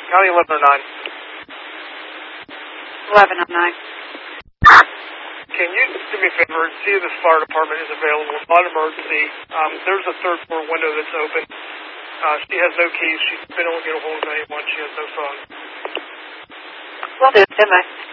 County 1109. 1109. Can you do me a favor and see if this fire department is available? It's not an emergency. There's a third floor window that's open. She has no keys. She's been able to get a hold of anyone. She has no phone. Will do. Stand by.